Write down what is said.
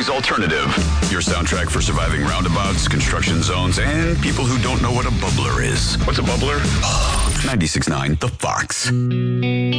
Valley's alternative. Your soundtrack for surviving roundabouts, construction zones, and people who don't know what a bubbler is. What's a bubbler? 96.9 The Fox.